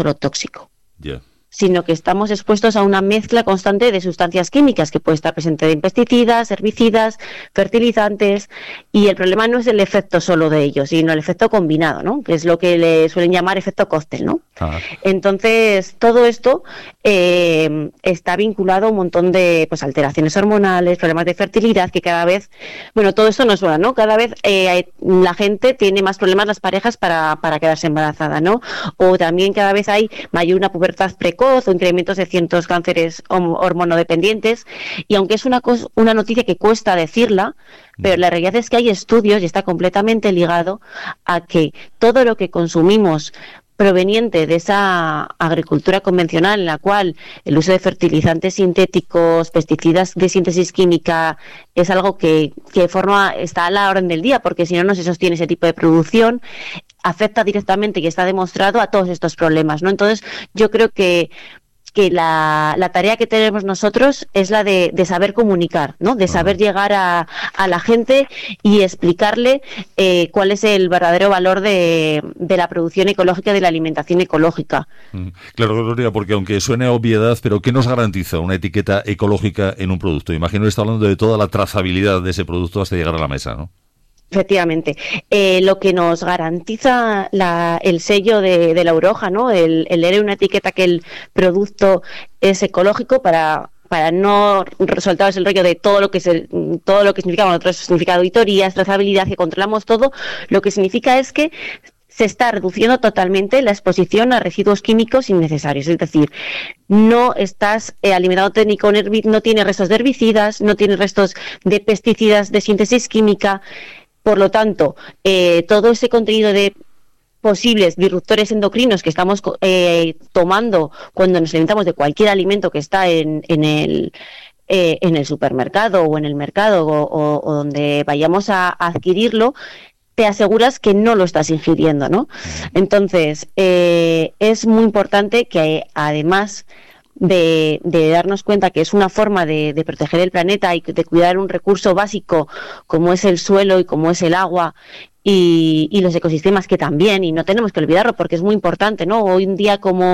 solo tóxico. Yeah. Sino que estamos expuestos a una mezcla constante de sustancias químicas que puede estar presente en pesticidas, herbicidas, fertilizantes, y el problema no es el efecto solo de ellos, sino el efecto combinado, ¿no? Que es lo que le suelen llamar efecto cóctel, ¿no? Ah. Entonces, todo esto está vinculado a un montón de alteraciones hormonales, problemas de fertilidad, que cada vez, todo esto nos va, ¿no? Cada vez la gente tiene más problemas, las parejas, para quedarse embarazada, ¿no? O también cada vez hay una pubertad precoz o incrementos de ciertos cánceres hormonodependientes, y aunque es una noticia que cuesta decirla, pero la realidad es que hay estudios y está completamente ligado a que todo lo que consumimos proveniente de esa agricultura convencional, en la cual el uso de fertilizantes sintéticos, pesticidas de síntesis química, es algo que está a la orden del día, porque si no se sostiene ese tipo de producción, afecta directamente, y está demostrado, a todos estos problemas, ¿no? Entonces, yo creo que la tarea que tenemos nosotros es la de saber comunicar, ¿no? De saber llegar a la gente y explicarle cuál es el verdadero valor de la producción ecológica, de la alimentación ecológica. Claro, Gloria, porque aunque suene a obviedad, pero ¿qué nos garantiza una etiqueta ecológica en un producto? Imagino que está hablando de toda la trazabilidad de ese producto hasta llegar a la mesa, ¿no? Efectivamente. Lo que nos garantiza el sello de la Euroja, ¿no? El leer una etiqueta que el producto es ecológico, para no soltaros el rollo de todo lo que significa, nosotros significa auditorías, trazabilidad, que controlamos todo. Lo que significa es que se está reduciendo totalmente la exposición a residuos químicos innecesarios. Es decir, no estás alimentándote no tiene restos de herbicidas, no tiene restos de pesticidas de síntesis química. Por lo tanto, todo ese contenido de posibles disruptores endocrinos que estamos tomando cuando nos alimentamos de cualquier alimento que está en el supermercado o en el mercado o donde vayamos a adquirirlo, te aseguras que no lo estás ingiriendo, ¿no? Entonces, es muy importante que, además de darnos cuenta que es una forma de proteger el planeta y de cuidar un recurso básico como es el suelo y como es el agua y los ecosistemas, que también, y no tenemos que olvidarlo porque es muy importante, ¿no? Hoy un día como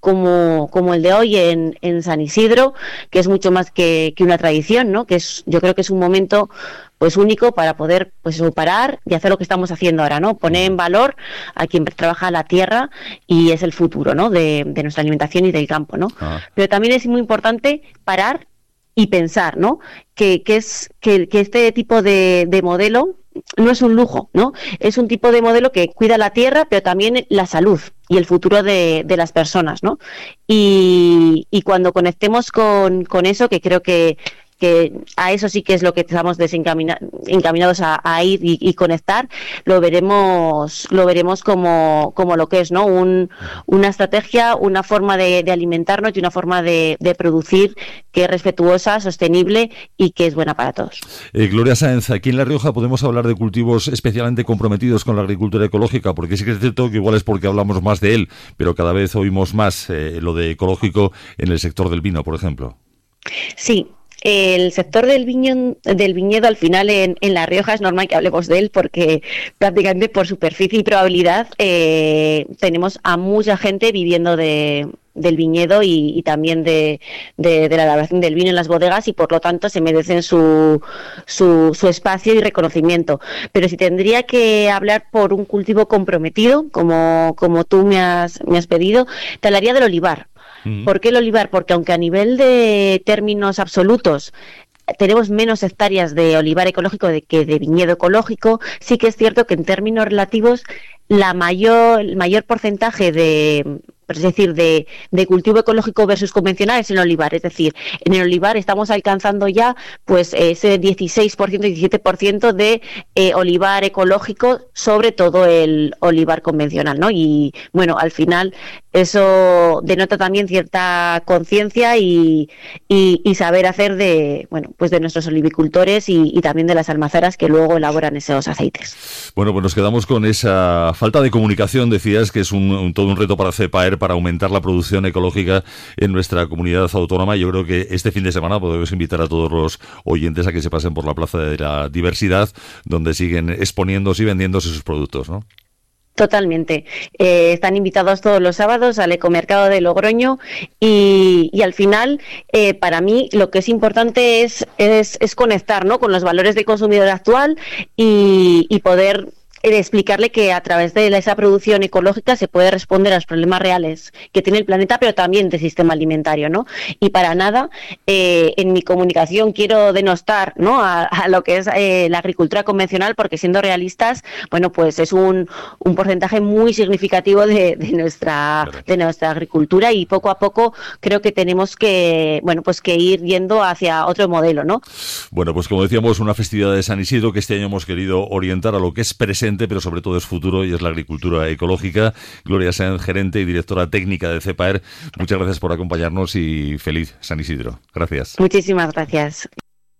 el de hoy en San Isidro, que es mucho más que una tradición, ¿no? Yo creo que es un momento único para poder parar y hacer lo que estamos haciendo ahora, ¿no? Poner en valor a quien trabaja la tierra y es el futuro, ¿no? De nuestra alimentación y del campo, ¿no? Pero también es muy importante parar y pensar, ¿no? Que este tipo de modelo no es un lujo, ¿no? Es un tipo de modelo que cuida la tierra, pero también la salud y el futuro de las personas, ¿no? Y cuando conectemos con eso, que creo que a eso sí que es lo que estamos encaminados a ir y conectar, lo veremos como lo que es, ¿no? Una estrategia, una forma de alimentarnos y una forma de producir que es respetuosa, sostenible y que es buena para todos. Gloria Sáenz, aquí en La Rioja podemos hablar de cultivos especialmente comprometidos con la agricultura ecológica, porque sí que es cierto que igual es porque hablamos más de él, pero cada vez oímos más lo de ecológico en el sector del vino, por ejemplo. Sí. El sector del viñedo al final en La Rioja es normal que hablemos de él porque prácticamente por superficie y probabilidad tenemos a mucha gente viviendo del viñedo y también de la elaboración del vino en las bodegas, y por lo tanto se merecen su espacio y reconocimiento. Pero si tendría que hablar por un cultivo comprometido, como tú me has pedido, te hablaría del olivar. ¿Por qué el olivar? Porque aunque a nivel de términos absolutos tenemos menos hectáreas de olivar ecológico que de viñedo ecológico, sí que es cierto que en términos relativos el mayor porcentaje de cultivo ecológico versus convencional es en olivar. Es decir, en el olivar estamos alcanzando ya ese 16%, 17% de olivar ecológico sobre todo el olivar convencional, ¿no? Y bueno, al final eso denota también cierta conciencia y saber hacer de nuestros olivicultores y también de las almazaras que luego elaboran esos aceites. Bueno, pues nos quedamos con esa falta de comunicación, decías, que es todo un reto para CEPAER, para aumentar la producción ecológica en nuestra comunidad autónoma. Yo creo que este fin de semana podemos invitar a todos los oyentes a que se pasen por la Plaza de la Diversidad, donde siguen exponiéndose y vendiéndose sus productos, ¿no? Totalmente. Están invitados todos los sábados al Ecomercado de Logroño y al final, para mí, lo que es importante es conectar, ¿no?, con los valores del consumidor actual y poder explicarle que a través de esa producción ecológica se puede responder a los problemas reales que tiene el planeta, pero también del sistema alimentario, ¿no? Y para nada, en mi comunicación quiero denostar, ¿no?, a lo que es la agricultura convencional, porque siendo realistas, bueno, pues es un porcentaje muy significativo de nuestra agricultura, y poco a poco creo que tenemos que, bueno, pues que ir yendo hacia otro modelo, ¿no? Bueno, pues como decíamos, una festividad de San Isidro que este año hemos querido orientar a lo que es presente, pero sobre todo es futuro, y es la agricultura ecológica. Gloria Sáenz, gerente y directora técnica de CEPAER, muchas gracias por acompañarnos y feliz San Isidro. Gracias. Muchísimas gracias.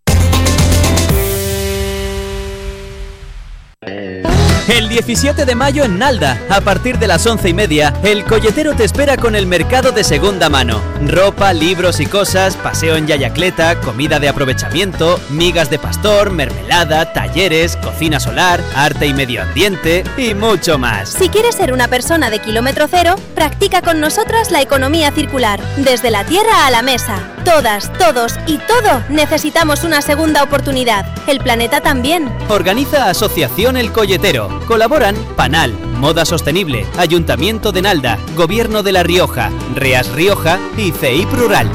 El 17 de mayo en Nalda, a partir de las 11:30, el Colletero te espera con el mercado de segunda mano. Ropa, libros y cosas, paseo en yayacleta, comida de aprovechamiento, migas de pastor, mermelada, talleres, cocina solar, arte y medio ambiente y mucho más. Si quieres ser una persona de kilómetro cero, practica con nosotras la economía circular. Desde la tierra a la mesa. Todas, todos y todo necesitamos una segunda oportunidad. El planeta también. Organiza Asociación El Colletero. Colaboran Panal, Moda Sostenible, Ayuntamiento de Nalda, Gobierno de La Rioja, Reas Rioja y CEI Plural.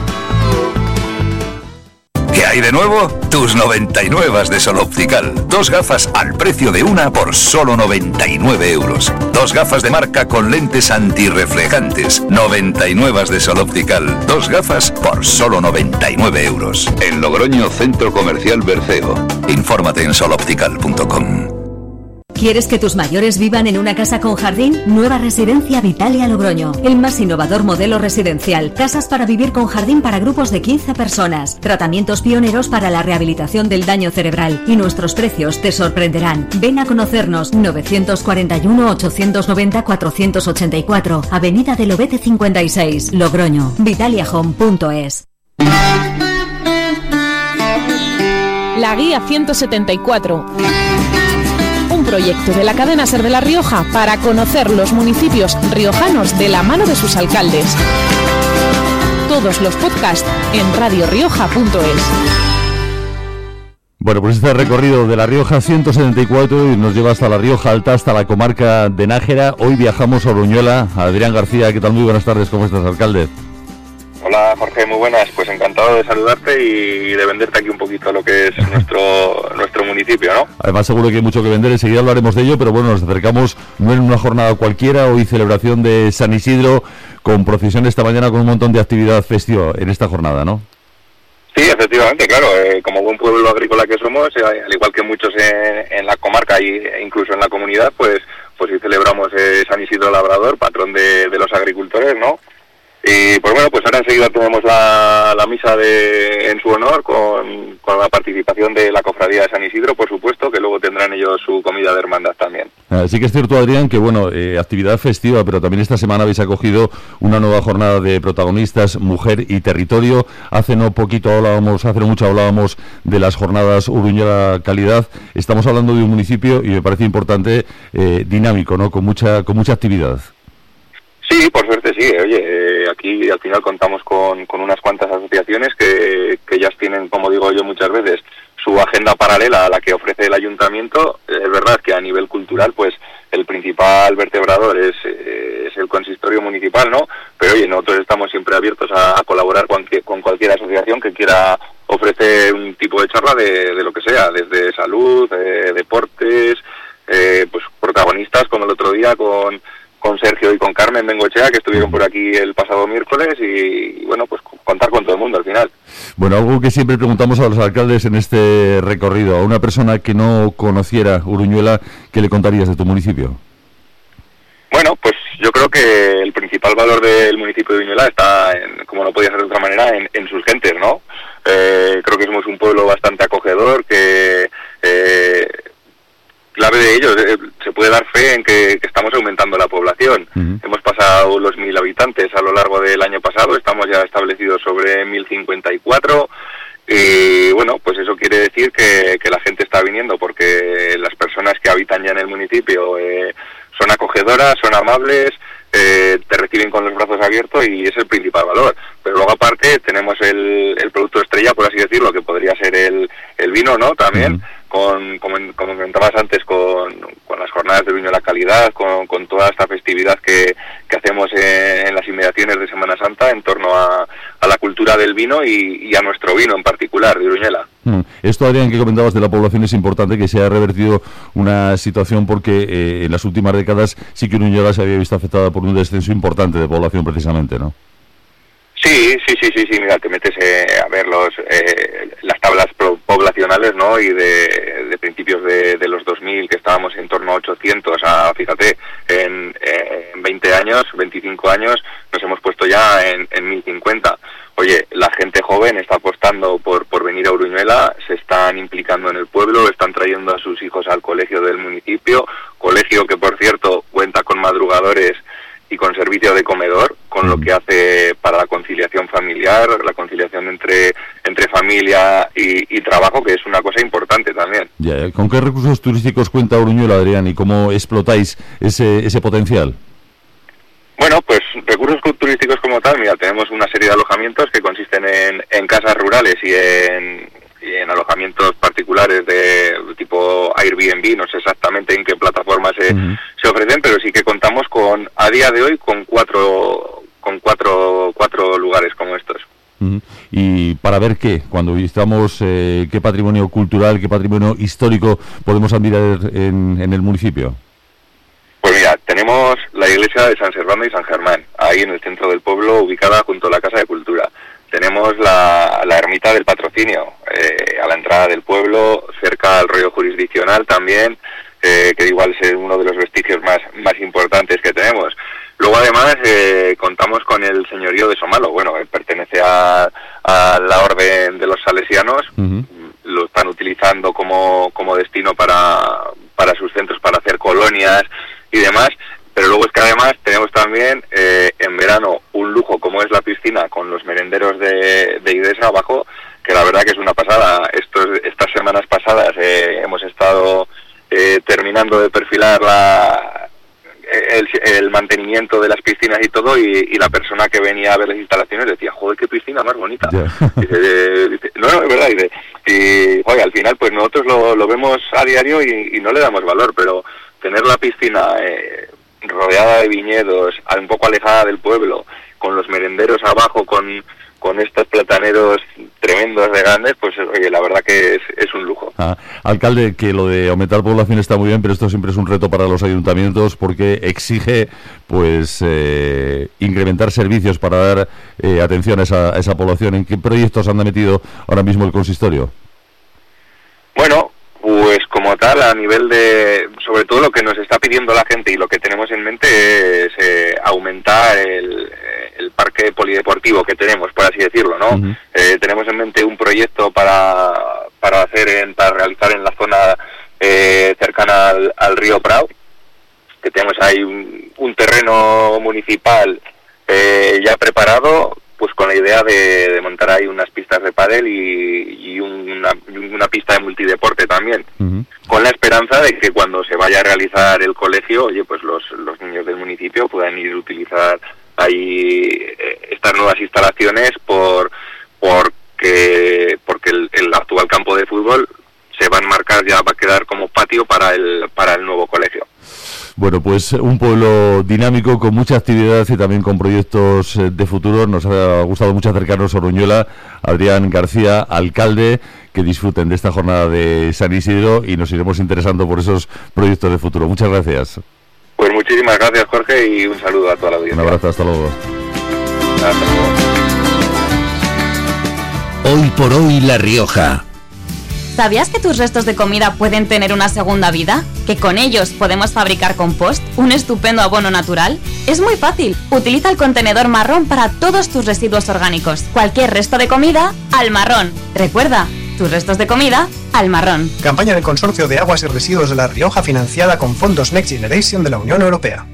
¿Qué hay de nuevo? Tus 99 de Sol Optical. 2 gafas al precio de una por solo 99 euros. 2 gafas de marca con lentes antirreflejantes. 99 de Sol Optical. 2 gafas por solo 99 euros. En Logroño, Centro Comercial Berceo. Infórmate en soloptical.com. ¿Quieres que tus mayores vivan en una casa con jardín? Nueva Residencia Vitalia Logroño. El más innovador modelo residencial. Casas para vivir con jardín para grupos de 15 personas. Tratamientos pioneros para la rehabilitación del daño cerebral. Y nuestros precios te sorprenderán. Ven a conocernos. 941-890-484. Avenida del Obete 56, Logroño. vitaliahome.es. La guía 174. Un proyecto de la cadena SER de La Rioja para conocer los municipios riojanos de la mano de sus alcaldes. Todos los podcasts en radiorioja.es. Bueno, pues este recorrido de La Rioja 174 y nos lleva hasta La Rioja Alta, hasta la comarca de Nájera. Hoy viajamos a Uruñuela. Adrián García, ¿qué tal? Muy buenas tardes, ¿cómo estás, alcalde? Hola Jorge, muy buenas. Pues encantado de saludarte y de venderte aquí un poquito lo que es nuestro municipio, ¿no? Además seguro que hay mucho que vender, enseguida hablaremos de ello, pero bueno, nos acercamos no en una jornada cualquiera, hoy celebración de San Isidro, con procesión esta mañana, con un montón de actividad festiva en esta jornada, ¿no? Sí, efectivamente, claro, como buen pueblo agrícola que somos, al igual que muchos en la comarca e incluso en la comunidad, pues sí celebramos San Isidro Labrador, patrón de los agricultores, ¿no? Y pues bueno, pues ahora enseguida tenemos la misa en su honor con la participación de la cofradía de San Isidro, por supuesto, que luego tendrán ellos su comida de hermandad también. Sí que es cierto, Adrián, que bueno, actividad festiva, pero también esta semana habéis acogido una nueva jornada de protagonistas, mujer y territorio. Hace no mucho hablábamos de las jornadas Uruñuela Calidad. Estamos hablando de un municipio, y me parece importante, dinámico, ¿no? Con mucha actividad. Sí, por suerte sí. Oye, aquí al final contamos con unas cuantas asociaciones que ya tienen, como digo yo muchas veces, su agenda paralela a la que ofrece el ayuntamiento. Es verdad que a nivel cultural, pues el principal vertebrador es el consistorio municipal, ¿no? Pero oye, nosotros estamos siempre abiertos a colaborar con cualquier asociación que quiera ofrecer un tipo de charla de lo que sea, desde salud, deportes, pues protagonistas como el otro día con Sergio y con Carmen Bengochea, que estuvieron por aquí el pasado miércoles, y bueno, pues contar con todo el mundo al final. Bueno, algo que siempre preguntamos a los alcaldes en este recorrido, a una persona que no conociera Uruñuela, ¿qué le contarías de tu municipio? Bueno, pues yo creo que el principal valor del municipio de Uruñuela está, como no podía ser de otra manera, en sus gentes, ¿no? Creo que somos un pueblo bastante acogedor, que clave de ello, se puede dar fe en que estamos aumentando la población. Uh-huh. Hemos pasado los 1.000 habitantes a lo largo del año pasado, estamos ya establecidos sobre 1.054, y bueno, pues eso quiere decir que la gente está viniendo, porque las personas que habitan ya en el municipio son acogedoras, son amables, te reciben con los brazos abiertos y es el principal valor. Pero luego aparte tenemos el producto estrella, por así decirlo, que podría ser el vino, ¿no? También, como comentabas antes, con las jornadas de vino de la calidad, con toda esta festividad que hacemos en las inmediaciones de Semana Santa en torno a la cultura del vino y a nuestro vino en particular, de Uruñuela. Esto, Adrián, que comentabas de la población, es importante que se haya revertido una situación porque en las últimas décadas sí que Uruñuela se había visto afectada por un descenso importante de población precisamente, ¿no? Sí, mira, te metes a ver las tablas poblacionales, ¿no? Y de principios de los 2000, que estábamos en torno a 800, fíjate, en 20 años, 25 años, nos hemos puesto ya en 1050. Oye, la gente joven está apostando por venir a Uruñuela, se están implicando en el pueblo, están trayendo a sus hijos al colegio del municipio, colegio que, por cierto, cuenta con madrugadores y con servicio de comedor, con lo que hace para la conciliación familiar, la conciliación entre familia y trabajo, que es una cosa importante también. Ya, ¿con qué recursos turísticos cuenta Uruñuela, Adrián, y cómo explotáis ese potencial? Bueno, pues recursos turísticos como tal, mira, tenemos una serie de alojamientos que consisten en casas rurales y en alojamientos particulares de tipo Airbnb, no sé exactamente en qué plataforma se ofrecen, pero sí que contamos a día de hoy con cuatro lugares como estos. Y para ver cuando visitamos qué patrimonio cultural, qué patrimonio histórico podemos admirar en el municipio. Pues mira, tenemos la iglesia de San Servando y San Germán, ahí en el centro del pueblo, ubicada junto a la Casa de Cultura. Tenemos la ermita del Patrocinio, a la entrada del pueblo, cerca al rollo jurisdiccional también, que igual es uno de los vestigios más importantes que tenemos. Luego además contamos con el señorío de Somalo, bueno, pertenece a la orden de los salesianos, lo están utilizando como destino para sus centros, para hacer colonias y demás. Pero luego es que además tenemos también en verano un lujo como es la piscina con los merenderos de Idesa abajo, que la verdad que es una pasada. Estas semanas pasadas hemos estado terminando de perfilar el mantenimiento de las piscinas y todo, y la persona que venía a ver las instalaciones decía, joder, qué piscina más bonita. Yeah. Dice, no, es verdad. Y joder, al final pues nosotros lo vemos a diario y no le damos valor, pero tener la piscina rodeada de viñedos, un poco alejada del pueblo, con los merenderos abajo, con estos plataneros tremendos de grandes, pues oye, la verdad que es un lujo. Alcalde, que lo de aumentar población está muy bien, pero esto siempre es un reto para los ayuntamientos porque exige pues incrementar servicios para dar atención a esa población. ¿En qué proyectos anda metido ahora mismo el consistorio? Bueno, pues como tal, a nivel de, sobre todo lo que nos está pidiendo la gente y lo que tenemos en mente es aumentar el parque polideportivo que tenemos, por así decirlo, ¿no? Tenemos en mente un proyecto para realizar en la zona cercana al río Prado, que tenemos ahí un terreno municipal ya preparado, pues con la idea de montar ahí unas pistas de pádel y una pista de multideporte también, con la esperanza de que cuando se vaya a realizar el colegio, oye, pues los niños del municipio puedan ir a utilizar ahí estas nuevas instalaciones porque el actual campo de fútbol se va a enmarcar, ya va a quedar como patio para el nuevo colegio. Bueno, pues un pueblo dinámico, con mucha actividad y también con proyectos de futuro. Nos ha gustado mucho acercarnos a Uruñuela. Adrián García, alcalde, que disfruten de esta jornada de San Isidro y nos iremos interesando por esos proyectos de futuro. Muchas gracias. Pues muchísimas gracias, Jorge, y un saludo a toda la audiencia. Un abrazo, hasta luego. Hasta luego. Hoy por hoy La Rioja. ¿Sabías que tus restos de comida pueden tener una segunda vida? ¿Que con ellos podemos fabricar compost, un estupendo abono natural? Es muy fácil. Utiliza el contenedor marrón para todos tus residuos orgánicos. Cualquier resto de comida, al marrón. Recuerda, tus restos de comida, al marrón. Campaña del Consorcio de Aguas y Residuos de La Rioja, financiada con fondos Next Generation de la Unión Europea.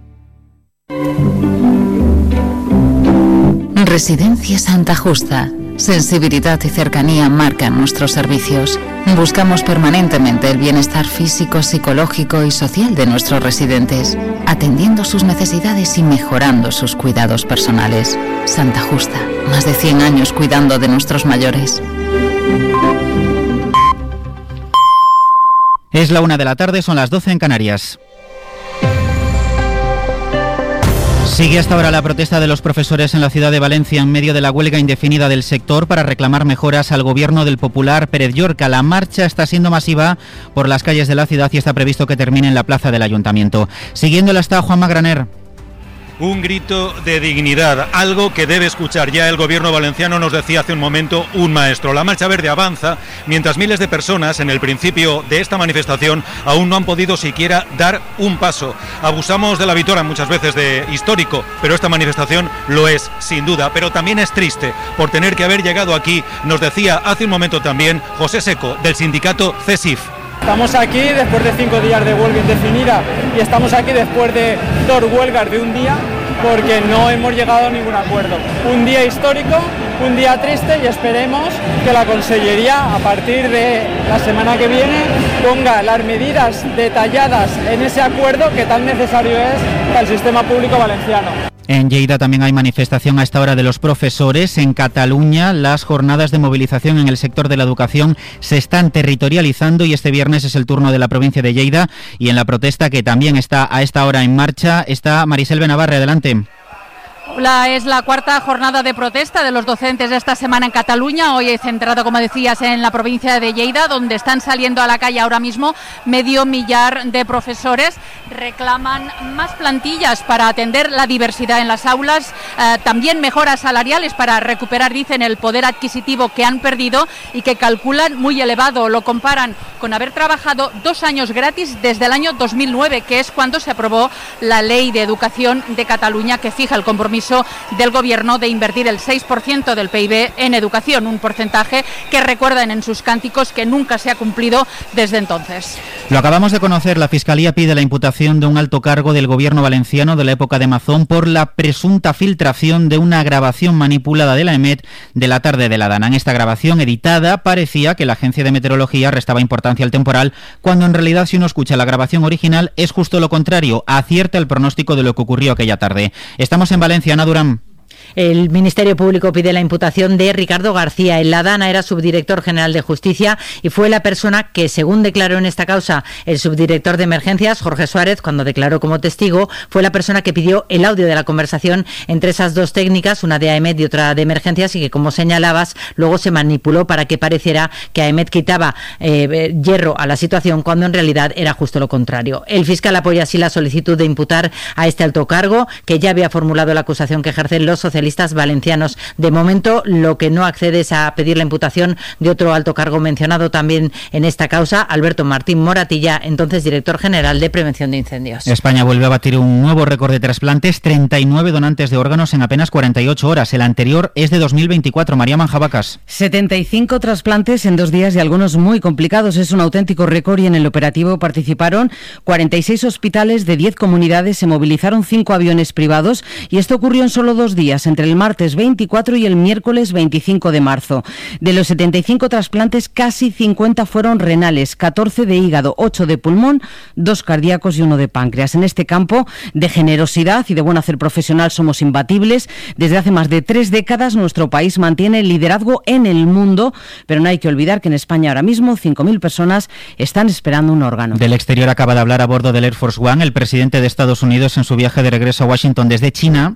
Residencia Santa Justa. Sensibilidad y cercanía marcan nuestros servicios. Buscamos permanentemente el bienestar físico, psicológico y social de nuestros residentes, atendiendo sus necesidades y mejorando sus cuidados personales. Santa Justa, más de 100 años cuidando de nuestros mayores. Es la 1 de la tarde, son las 12 en Canarias. Sigue hasta ahora la protesta de los profesores en la ciudad de Valencia en medio de la huelga indefinida del sector para reclamar mejoras al gobierno del popular Pérez Llorca. La marcha está siendo masiva por las calles de la ciudad y está previsto que termine en la plaza del Ayuntamiento. Siguiéndola está Juanma Graner. Un grito de dignidad, algo que debe escuchar ya el gobierno valenciano, nos decía hace un momento un maestro. La Marcha Verde avanza mientras miles de personas en el principio de esta manifestación aún no han podido siquiera dar un paso. Abusamos de la vitola muchas veces de histórico, pero esta manifestación lo es, sin duda, pero también es triste por tener que haber llegado aquí, nos decía hace un momento también José Seco, del sindicato CESIF. Estamos aquí después de 5 días de huelga indefinida y estamos aquí después de 2 huelgas de un día porque no hemos llegado a ningún acuerdo. Un día histórico, un día triste y esperemos que la Consellería a partir de la semana que viene ponga las medidas detalladas en ese acuerdo que tan necesario es para el sistema público valenciano. En Lleida también hay manifestación a esta hora de los profesores. En Cataluña las jornadas de movilización en el sector de la educación se están territorializando y este viernes es el turno de la provincia de Lleida y en la protesta que también está a esta hora en marcha está Marisel Benavarre. Adelante. Es la 4ª jornada de protesta de los docentes de esta semana en Cataluña, hoy centrado, como decías, en la provincia de Lleida, donde están saliendo a la calle ahora mismo 500.000 de profesores. Reclaman más plantillas para atender la diversidad en las aulas, también mejoras salariales para recuperar, dicen, el poder adquisitivo que han perdido y que calculan muy elevado. Lo comparan con haber trabajado 2 años gratis desde el año 2009, que es cuando se aprobó la Ley de Educación de Cataluña, que fija el compromiso del gobierno de invertir el 6% del PIB en educación, un porcentaje que recuerdan en sus cánticos que nunca se ha cumplido desde entonces. Lo acabamos de conocer, la Fiscalía pide la imputación de un alto cargo del gobierno valenciano de la época de Mazón por la presunta filtración de una grabación manipulada de la EMET de la tarde de la Dana. En esta grabación editada parecía que la Agencia de Meteorología restaba importancia al temporal, cuando en realidad, si uno escucha la grabación original, es justo lo contrario, acierta el pronóstico de lo que ocurrió aquella tarde. Estamos en Valencia, Ana Durán. El Ministerio Público pide la imputación de Ricardo García. En la Dana era subdirector general de Justicia y fue la persona que, según declaró en esta causa el subdirector de Emergencias, Jorge Suárez, cuando declaró como testigo, fue la persona que pidió el audio de la conversación entre esas dos técnicas, una de AEMET y otra de Emergencias, y que, como señalabas, luego se manipuló para que pareciera que AEMET quitaba hierro a la situación, cuando en realidad era justo lo contrario. El fiscal apoya así la solicitud de imputar a este alto cargo, que ya había formulado la acusación que ejercen los socialistas valencianos. De momento, lo que no accede es a pedir la imputación de otro alto cargo mencionado también en esta causa, Alberto Martín Moratilla, entonces director general de Prevención de Incendios. España vuelve a batir un nuevo récord de trasplantes, 39 donantes de órganos en apenas 48 horas. El anterior es de 2024. María Manjabacas. 75 trasplantes en 2 días y algunos muy complicados. Es un auténtico récord y en el operativo participaron 46 hospitales de 10 comunidades, se movilizaron 5 aviones privados y esto ocurrió en solo 2 días, entre el martes 24 y el miércoles 25 de marzo. De los 75 trasplantes, casi 50 fueron renales, 14 de hígado, 8 de pulmón, 2 cardíacos y 1 de páncreas. En este campo de generosidad y de buen hacer profesional somos imbatibles. Desde hace más de 3 décadas nuestro país mantiene el liderazgo en el mundo, pero no hay que olvidar que en España ahora mismo 5.000 personas están esperando un órgano. Del exterior acaba de hablar a bordo del Air Force One el presidente de Estados Unidos en su viaje de regreso a Washington desde China.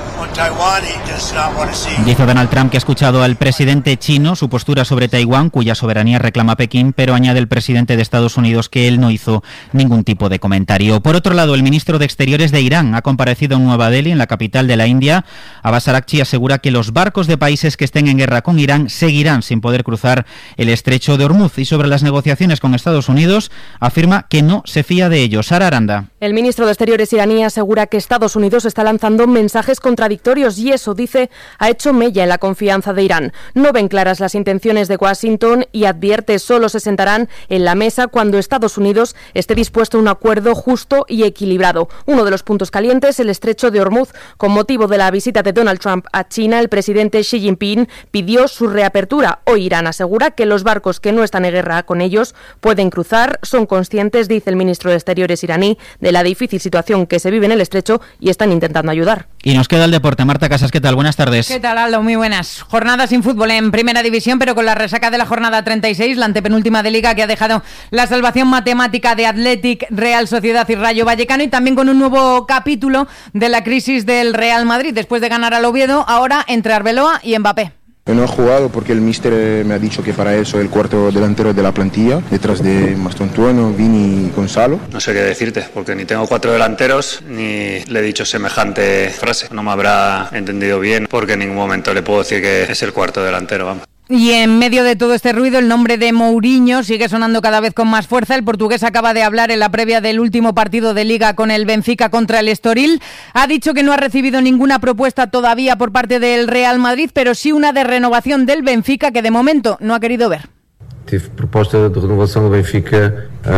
Dice Donald Trump que ha escuchado al presidente chino su postura sobre Taiwán, cuya soberanía reclama Pekín, pero añade el presidente de Estados Unidos que él no hizo ningún tipo de comentario. Por otro lado, el ministro de Exteriores de Irán ha comparecido en Nueva Delhi, en la capital de la India. Abbas Araghchi asegura que los barcos de países que estén en guerra con Irán seguirán sin poder cruzar el estrecho de Hormuz. Y sobre las negociaciones con Estados Unidos, afirma que no se fía de ellos. Sara Aranda. El ministro de Exteriores iraní asegura que Estados Unidos está lanzando mensajes contradictorios contradictorios y eso, dice, ha hecho mella en la confianza de Irán. No ven claras las intenciones de Washington y advierte solo se sentarán en la mesa cuando Estados Unidos esté dispuesto a un acuerdo justo y equilibrado. Uno de los puntos calientes, el estrecho de Hormuz. Con motivo de la visita de Donald Trump a China, el presidente Xi Jinping pidió su reapertura. Hoy Irán asegura que los barcos que no están en guerra con ellos pueden cruzar. Son conscientes, dice el ministro de Exteriores iraní, de la difícil situación que se vive en el estrecho y están intentando ayudar. Y nos queda el deporte. Marta Casas, ¿qué tal? Buenas tardes. ¿Qué tal, Aldo? Muy buenas. Jornada sin fútbol en Primera División, pero con la resaca de la jornada 36, la antepenúltima de Liga, que ha dejado la salvación matemática de Athletic, Real Sociedad y Rayo Vallecano, y también con un nuevo capítulo de la crisis del Real Madrid. Después de ganar al Oviedo, ahora entre Arbeloa y Mbappé. No he jugado porque el míster me ha dicho que para eso el cuarto delantero de la plantilla, detrás de Mastontuono, Vini y Gonzalo. No sé qué decirte, porque ni tengo 4 delanteros, ni le he dicho semejante frase. No me habrá entendido bien, porque en ningún momento le puedo decir que es el cuarto delantero, vamos. Y en medio de todo este ruido, el nombre de Mourinho sigue sonando cada vez con más fuerza. El portugués acaba de hablar en la previa del último partido de Liga con el Benfica contra el Estoril. Ha dicho que no ha recibido ninguna propuesta todavía por parte del Real Madrid, pero sí una de renovación del Benfica que de momento no ha querido ver. Tive proposta de renovación del Benfica,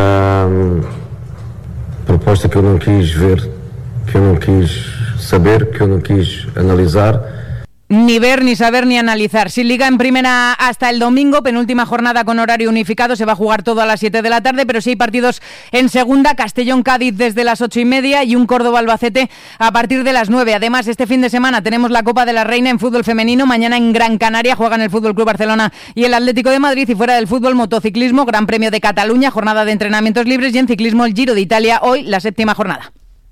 proposta que eu não quis ver, que eu não quis saber, que eu não quis analisar. Ni ver, ni saber, ni analizar. Sin Liga en Primera hasta el domingo, penúltima jornada con horario unificado, se va a jugar todo a las 7 de la tarde, pero sí hay partidos en Segunda, Castellón-Cádiz desde las 8:30 y un Córdoba-Albacete a partir de las 9. Además, este fin de semana tenemos la Copa de la Reina en fútbol femenino. Mañana en Gran Canaria juegan el Fútbol Club Barcelona y el Atlético de Madrid, y fuera del fútbol, motociclismo, Gran Premio de Cataluña, jornada de entrenamientos libres, y en ciclismo el Giro de Italia, hoy la 7ª jornada.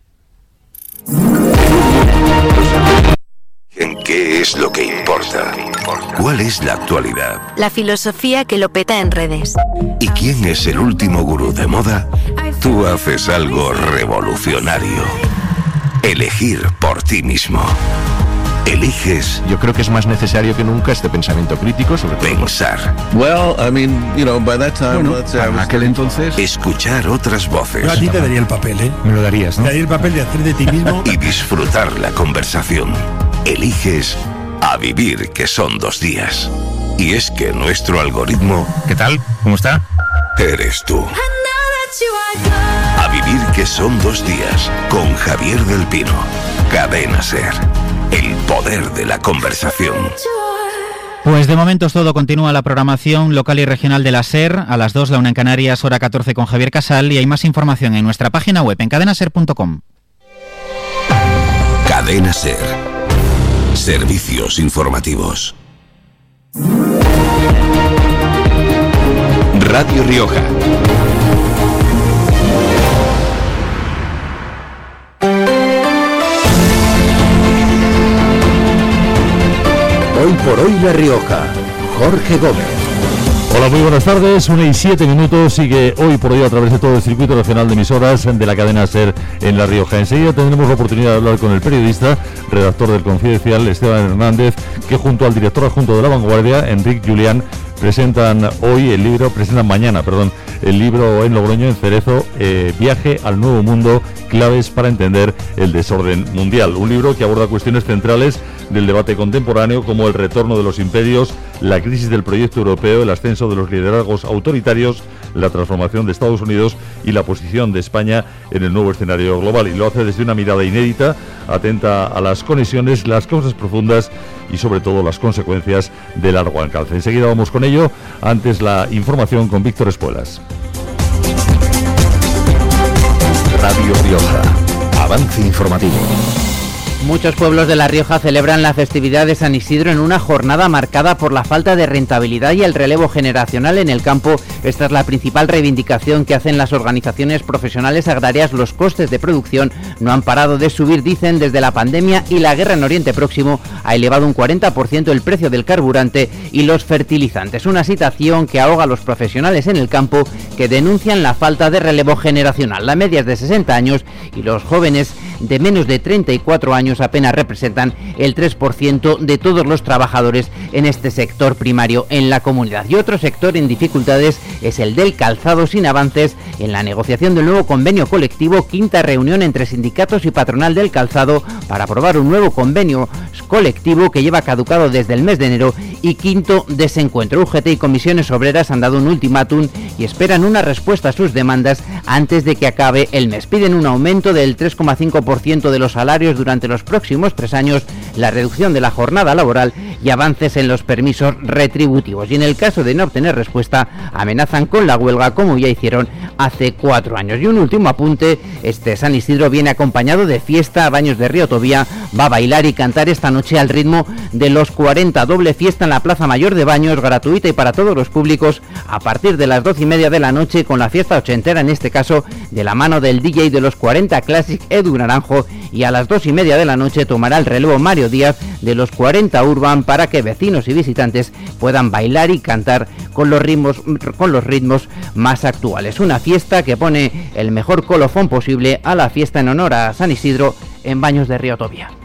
¿En qué es lo que importa? ¿Cuál es la actualidad? La filosofía que lo peta en redes. ¿Y quién es el último gurú de moda? Tú haces algo revolucionario. Elegir por ti mismo. Eliges. Yo creo que es más necesario que nunca este pensamiento crítico sobre pensar. Well, I mean, you know, by that time, en aquel entonces, escuchar otras voces. Yo a ti te daría el papel, ¿eh? Me lo darías, ¿no? Te daría el papel de hacer de ti mismo. Y disfrutar la conversación. Eliges a vivir, que son 2 días. Y es que nuestro algoritmo... ¿Qué tal? ¿Cómo está? Eres tú. A vivir, que son 2 días. Con Javier del Pino. Cadena SER. El poder de la conversación. Pues de momento es todo. Continúa la programación local y regional de la SER. A las 2, la 1 en Canarias, hora 14 con Javier Casal. Y hay más información en nuestra página web en cadenaser.com. Cadena SER. Servicios informativos. Radio Rioja. Hoy por hoy La Rioja. Jorge Gómez. Hola, muy buenas tardes, 1:07, sigue Hoy por Hoy a través de todo el circuito regional de emisoras de la cadena SER en La Rioja. Enseguida tendremos la oportunidad de hablar con el periodista, redactor del Confidencial, Esteban Hernández, que junto al director adjunto de La Vanguardia, Enric Julián, presentan mañana el libro en Logroño, en Cerezo, Viaje al Nuevo Mundo, claves para entender el desorden mundial. Un libro que aborda cuestiones centrales del debate contemporáneo, como el retorno de los imperios, la crisis del proyecto europeo, el ascenso de los liderazgos autoritarios, la transformación de Estados Unidos y la posición de España en el nuevo escenario global. Y lo hace desde una mirada inédita, atenta a las conexiones, las causas profundas y sobre todo las consecuencias de largo alcance. Enseguida vamos con ello, antes la información con Víctor Espuelas. Radio Rioja. Avance informativo. Muchos pueblos de La Rioja celebran la festividad de San Isidro en una jornada marcada por la falta de rentabilidad y el relevo generacional en el campo. Esta es la principal reivindicación que hacen las organizaciones profesionales agrarias. Los costes de producción no han parado de subir, dicen, desde la pandemia, y la guerra en Oriente Próximo ha elevado un 40% el precio del carburante y los fertilizantes. Una situación que ahoga a los profesionales en el campo, que denuncian la falta de relevo generacional. La media es de 60 años y los jóvenes de menos de 34 años convenios apenas representan el 3% de todos los trabajadores en este sector primario en la comunidad. Y otro sector en dificultades es el del calzado, sin avances en la negociación del nuevo convenio colectivo, quinta reunión entre sindicatos y patronal del calzado para aprobar un nuevo convenio colectivo que lleva caducado desde el mes de enero y quinto desencuentro. UGT y comisiones obreras han dado un ultimátum y esperan una respuesta a sus demandas antes de que acabe el mes. Piden un aumento del 3,5% de los salarios durante los próximos 3 años, la reducción de la jornada laboral y avances en los permisos retributivos. Y en el caso de no obtener respuesta, amenazan con la huelga como ya hicieron hace 4 años. Y un último apunte, este San Isidro viene acompañado de fiesta. Baños de Río Tobía va a bailar y cantar esta noche al ritmo de los 40. Doble fiesta en la Plaza Mayor de Baños, gratuita y para todos los públicos, a partir de las 12:30 de la noche, con la fiesta ochentera, en este caso de la mano del DJ de los 40 Classic, Edu Naranjo, y a las 2:30 de la noche tomará el relevo Mario Díaz de los 40 Urban para que vecinos y visitantes puedan bailar y cantar con los ritmos más actuales. Una fiesta que pone el mejor colofón posible a la fiesta en honor a San Isidro en Baños de Río Tobía.